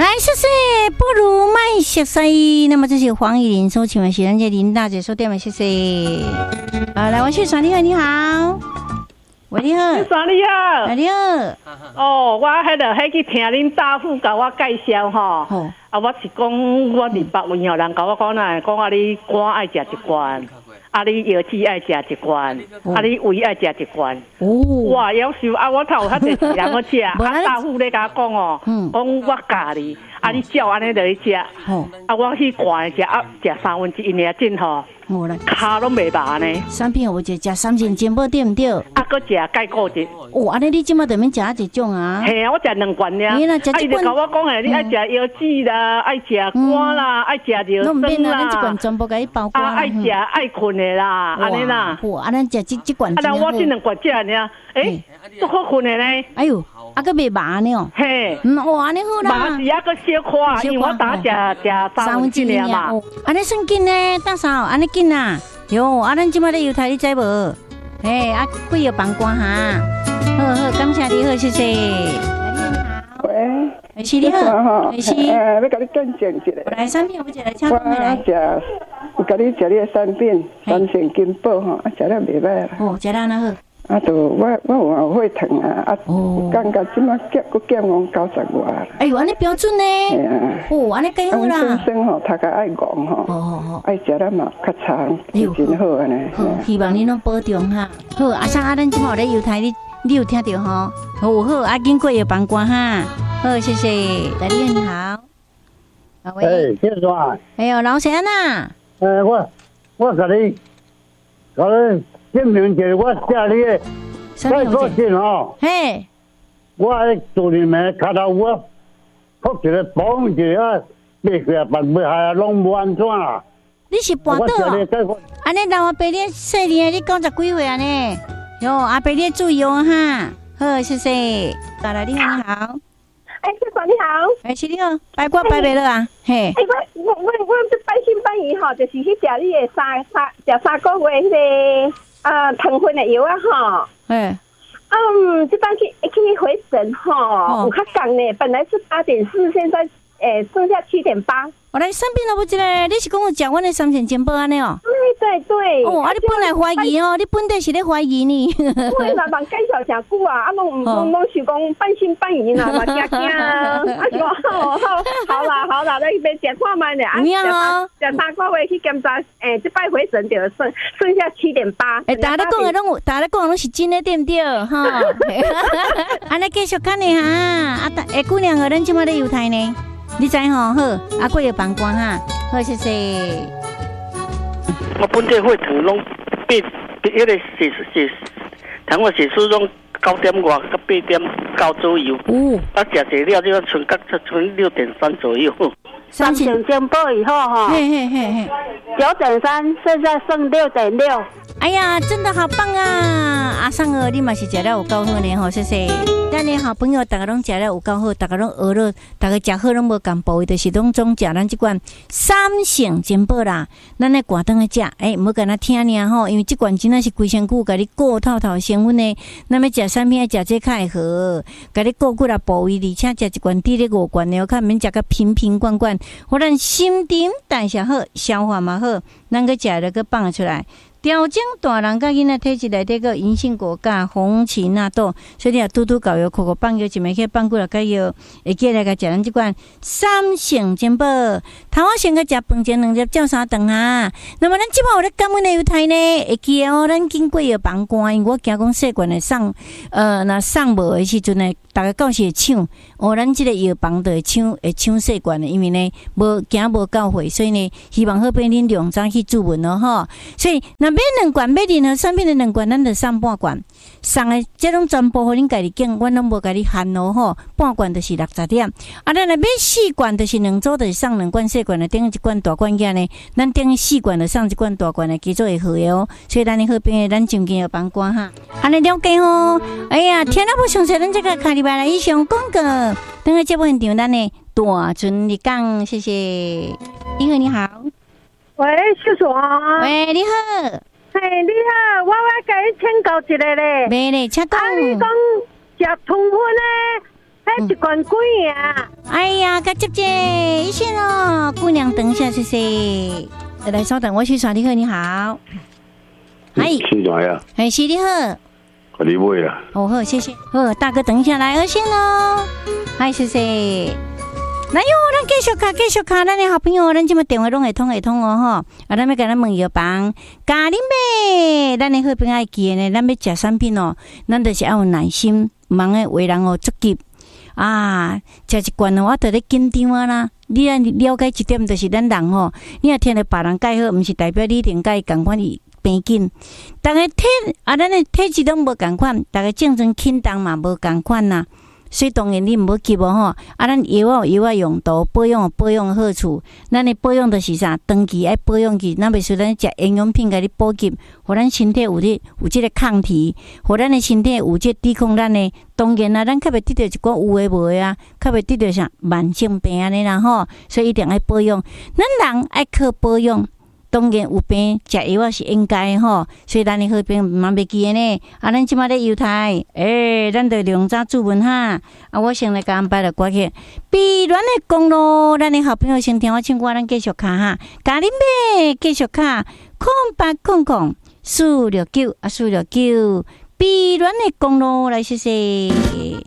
来，谢谢，不如卖熟悉。那么这是黄以玲所请的是咱这林大姐所点的，谢谢。来，我去传你好，你好，喂，你好， 传你好， 你好。 哦，我迄去听恁大夫甲我介绍吼，我是讲我伫北院人甲我讲呐，讲你肝爱食一罐。你药剂爱食一罐，你胃爱食一罐。哇，夭寿！我头有较侪时人要食，大夫咧甲我讲哦，讲我教你，你照安尼落去食。我去罐食食1/3，因为真吼，骹拢袂麻呢。 产品有食3件金宝对毋对？ 搁食钙固质。 安尼你即马就免食一种啊？ 嘿啊，我食2罐尔。 伊就甲我讲诶，你爱食药剂啦，爱食肝啦，爱食药酸啦。 这罐全部甲伊包括。 爱食爱困的啦，安尼啦。 咱食这罐。 我这2罐食尔，足好困的呢。 哎呦，搁袂麻呢？ 嘿， 哇，安尼好啦。 麻是搁小可，因为我打食3/3尔嘛。 安尼算紧呢，大嫂，安尼紧啊。哟，咱即马咧油台你知无？贵药帮官哈。好，感谢你，好，谢谢。 喂， 是你好，是。 要甲你见证一下。 来产品，我一来请讲来。 我甲你食你的产品，3成金宝吼，食了袂歹啦。 食了哪好？ 我有血糖啊，感觉即马减on90外。 哎呦，安尼标准呢？ 系啊。 安尼更好啦。 生吼，头壳爱戆吼，爱食了嘛较差，真好安尼。 好，希望你拢保重哈。好，阿桑咱即马咧油台，你有听到吼？好，经过药帮官哈。好，谢谢。大丽你好。 喂，先生。 哎呦，老陈啊。 我甲你证明一下，我写你的再过信吼。 嘿。 我做你们脚头我复一个绑一个，袂过办袂下拢无安怎啦。 你是搬倒？安尼老阿伯你细年你90几岁啊呢？哟，阿伯你注意哦哈。好，谢谢。大来你好。 先生你好。 是你好，摆过摆袂落啊？嘿。 我这半信半疑吼，就是去食你的3个月迄个糖分的药啊吼。这班去回诊吼，有较降呢，本来是8.4，现在剩下7.8。 我来生病了不？你是讲有食阮的3成金宝安尼哦？ 对。 你本来怀疑哦，你本地是咧怀疑呢？ 对啦，人介绍诚久啊，拢是讲半信半疑啦，嘛惊啊！好啦，你别食看卖呢。 有影哦？ 食3个月去检查，这摆回诊就剩下7.8。 大家讲的拢是真的，对不对？哈，安尼继续看呢哈。下几年个咱即马咧犹太呢？你知吼？好，过药帮官哈。好，谢谢。 我本地血糖拢迄个糖我血数拢9.5到8.9左右。食济了，就剩6.3左右。 3成金宝以后哈，9.3，现在剩6.6。 哎呀，真的好棒啊！阿桑儿，你嘛是食了有够好呢吼，谢谢。咱的好朋友，大家拢食了有够好，大家拢学了，大家食好拢无共步，就是拢总食咱这款3成金宝啦。咱来挂灯去食，唔好跟他听尔吼，因为这罐真的是规身躯，甲你顾透成分呢。那么食产品要食这较会好，甲你顾骨啦部位，而且食一罐滴咧5罐的，看免食个瓶瓶罐罐，互咱心情代谢好，消化嘛好，咱个食了个放出来。调整大人甲囡仔体质内底个银杏果甲红芪纳豆，所以你也拄搞药，口放药，一枚去放过来个药，会记来个食咱这款3成金宝。头仔先个食饭前2粒照3顿啊。那么咱即摆有咧感恩的犹太呢，会记哦，咱经过药帮官，因为我惊讲细罐的送，那送无的时阵呢，大家到时会抢，咱即个药房就会抢细罐的，因为呢无惊无到货，所以呢，希望好俾恁量早去注文咯吼。所以那买2罐，买任何产品的2罐，咱就送半罐。送的这种全部互恁家己拣，阮拢无家己限咯吼。半罐就是60点，咱来买4罐，就是2组，就是送2罐细罐的，等1罐大罐件呢，咱等4罐就送1罐大罐的，叫做会好的哦。所以咱的好朋友，咱就近要帮关哈，安尼了解吼。哎呀，听了不详细，咱这个卡里巴来以上广告，等下节目现场咱呢大存你讲，谢谢。因为你好。 喂，秀爽。 喂，你好。 你好，我甲你请教一个咧。 没咧，请讲。 你讲食糖分咧， 还一罐贵啊！ 哎呀，甲接姐，一线哦，姑娘，等一下，谢谢。来，稍等，我去耍。你好，你好。哎， 是怎样？ 哎，是你好。 你买啦。 哦好，谢谢。好，大哥，等一下来二线喽。嗨，谢谢。来哟，咱继续卡，咱的好朋友，咱这么电话拢会通哦吼。啊，咱要甲咱问药房，咖喱妹，咱的好朋友爱记呢，咱要食产品哦，咱就是要有耐心，忙的为人哦足急啊，食一罐哦，我得咧紧张啊啦。你啊了解一点，就是咱人吼，你若听到别人介好，毋是代表你一定甲伊共款伊平紧。逐个体啊，咱的体质拢无共款，逐个精神轻重嘛无共款呐。所以当然你毋好急哦吼，啊，咱药有药用途，保养有保养的好处。咱的保养就是啥？长期爱保养去，咱袂说咱食营养品甲你补给，互咱身体有即个抗体，互咱的身体有即抵抗咱的。当然啦，咱较袂得到一寡有诶无诶啊，较袂得到啥慢性病安尼啦吼。所以一定爱保养，咱人爱靠保养。当然有病食药是应该吼，所以咱的好病嘛袂记呢。啊，咱即马咧犹太，咱着量早注文哈。啊，我先来甲安排了歌曲，碧暖的公路，咱的好朋友先听我唱歌，咱继续卡哈。咖喱妹继续卡，0800 469啊469，碧暖的公路来谢谢。